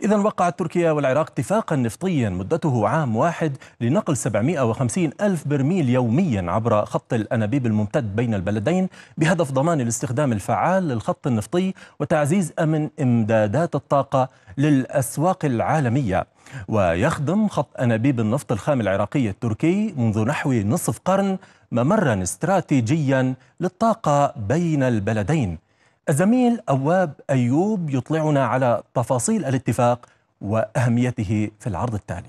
إذا وقعت تركيا والعراق اتفاقا نفطيا مدته عام واحد لنقل 750 ألف برميل يوميا عبر خط الأنابيب الممتد بين البلدين بهدف ضمان الاستخدام الفعال للخط النفطي وتعزيز أمن إمدادات الطاقة للأسواق العالمية. ويخدم خط أنابيب النفط الخام العراقي التركي منذ نحو نصف قرن ممرا استراتيجيا للطاقة بين البلدين. الزميل أواب أيوب يطلعنا على تفاصيل الاتفاق وأهميته في العرض التالي.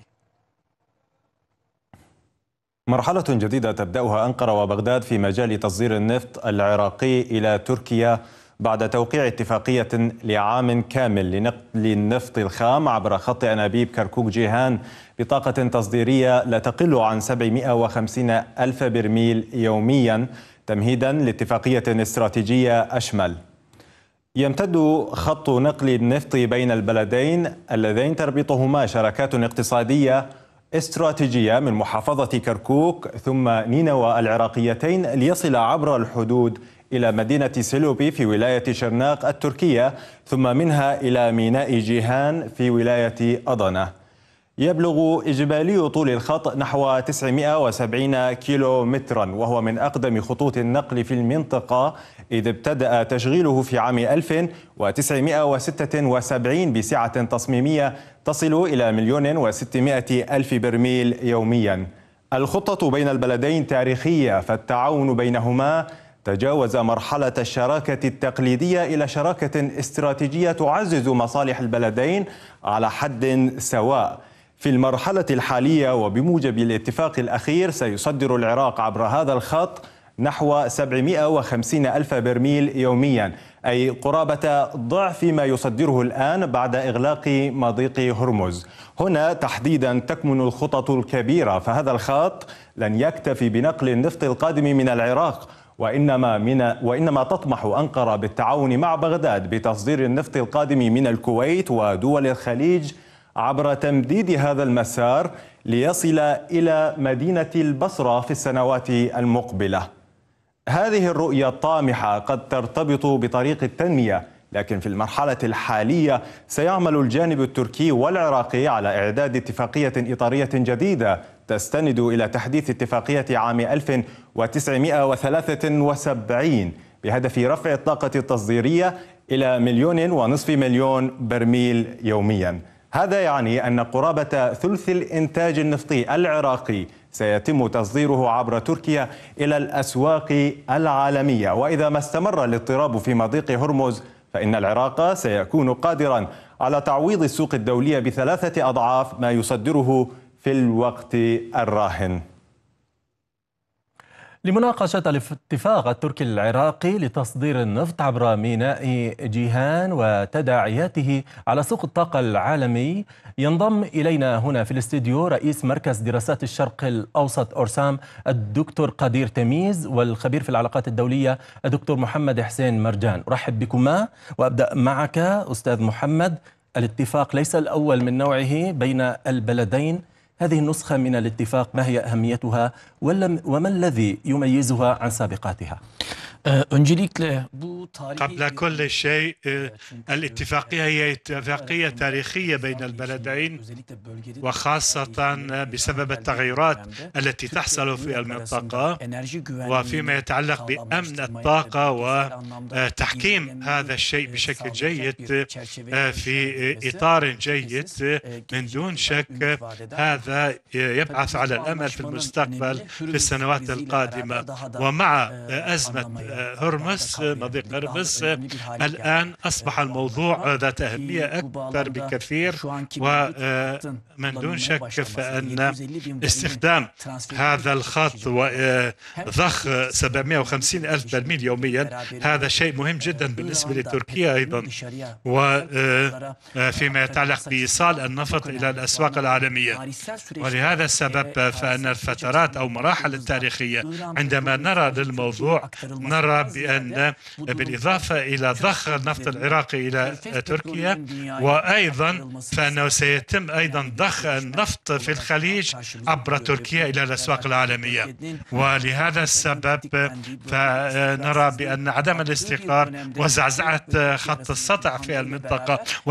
مرحلة جديدة تبدأها أنقرة وبغداد في مجال تصدير النفط العراقي إلى تركيا بعد توقيع اتفاقية لعام كامل لنقل النفط الخام عبر خط أنابيب كركوك جيهان بطاقة تصديرية لا تقل عن 750 ألف برميل يوميا تمهيدا لاتفاقية استراتيجية أشمل. يمتد خط نقل النفط بين البلدين اللذين تربطهما شراكات اقتصادية استراتيجية من محافظة كركوك ثم نينوى العراقيتين ليصل عبر الحدود إلى مدينة سيلوبي في ولاية شرناق التركية ثم منها إلى ميناء جيهان في ولاية أضنة. يبلغ إجمالي طول الخط نحو 970 كيلومترا وهو من أقدم خطوط النقل في المنطقة إذ ابتدأ تشغيله في عام 1976 بسعة تصميمية تصل إلى 1,600,000 برميل يوميا. الخطة بين البلدين تاريخية فالتعاون بينهما تجاوز مرحلة الشراكة التقليدية إلى شراكة استراتيجية تعزز مصالح البلدين على حد سواء. في المرحلة الحالية وبموجب الاتفاق الأخير سيصدر العراق عبر هذا الخط نحو 750 ألف برميل يوميا، أي قرابة ضعف ما يصدره الآن بعد إغلاق مضيق هرمز. هنا تحديدا تكمن الخطط الكبيرة، فهذا الخط لن يكتفي بنقل النفط القادم من العراق وإنما تطمح أنقرة بالتعاون مع بغداد بتصدير النفط القادم من الكويت ودول الخليج عبر تمديد هذا المسار ليصل إلى مدينة البصرة في السنوات المقبلة. هذه الرؤية الطامحة قد ترتبط بطريق التنمية، لكن في المرحلة الحالية سيعمل الجانب التركي والعراقي على إعداد اتفاقية إطارية جديدة تستند إلى تحديث اتفاقية عام 1973 بهدف رفع الطاقة التصديرية إلى 1.5 مليون برميل يوميا. هذا يعني أن قرابة ثلث الإنتاج النفطي العراقي سيتم تصديره عبر تركيا إلى الأسواق العالمية، وإذا ما استمر الاضطراب في مضيق هرمز فإن العراق سيكون قادرا على تعويض السوق الدولية ب3 أضعاف ما يصدره في الوقت الراهن. لمناقشة الاتفاق التركي العراقي لتصدير النفط عبر ميناء جيهان وتداعياته على سوق الطاقة العالمي ينضم إلينا هنا في الاستديو رئيس مركز دراسات الشرق الأوسط أورسام الدكتور قدير تميز والخبير في العلاقات الدولية الدكتور محمد حسين مرجان. أرحب بكما وأبدأ معك أستاذ محمد. الاتفاق ليس الأول من نوعه بين البلدين، هذه النسخة من الاتفاق ما هي أهميتها وما الذي يميزها عن سابقاتها؟ قبل كل شيء الاتفاقية هي اتفاقية تاريخية بين البلدين، وخاصة بسبب التغيرات التي تحصل في المنطقة وفيما يتعلق بأمن الطاقة وتحكيم هذا الشيء بشكل جيد في إطار جيد. من دون شك هذا يبعث على الأمل في المستقبل في السنوات القادمة. ومع أزمة هرمز مضيق هرمز الآن أصبح الموضوع ذات أهمية أكبر بكثير، ومن دون شك فإن استخدام هذا الخط وضخ 750 ألف برميل يوميا هذا شيء مهم جدا بالنسبة لتركيا أيضا، وفيما يتعلق بإيصال النفط إلى الأسواق العالمية. ولهذا السبب فإن الفترات أو مراحل التاريخية عندما نرى للموضوع نرى بأن بالإضافة إلى ضخ النفط العراقي إلى تركيا وأيضا فإنه سيتم أيضا ضخ النفط في الخليج عبر تركيا إلى الأسواق العالمية. ولهذا السبب فنرى بأن عدم الاستقرار وزعزعة خط السطع في المنطقة